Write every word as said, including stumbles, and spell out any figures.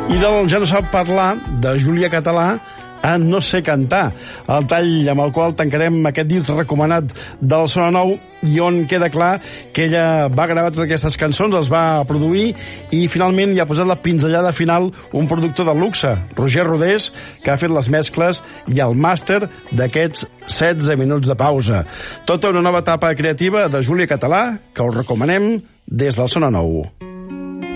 I del Ja no sap parlar, de Júlia Català, a No sé cantar, el tall amb el qual tancarem aquest disc recomanat del Sona Nou, i on queda clar que ella va gravar totes aquestes cançons, els va produir i finalment hi ha posat la pinzellada final un productor de luxe, Roger Rodés, que ha fet les mescles i el màster d'aquests setze minuts de pausa. Tota una nova etapa creativa de Júlia Català que us recomanem des del Sona Nou.